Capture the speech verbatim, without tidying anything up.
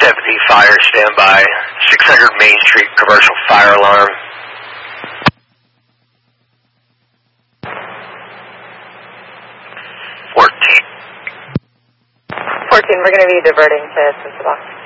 seventy fire standby. six hundred Main Street commercial fire alarm. fourteen. fourteen, we're going to be diverting to Cincinnati.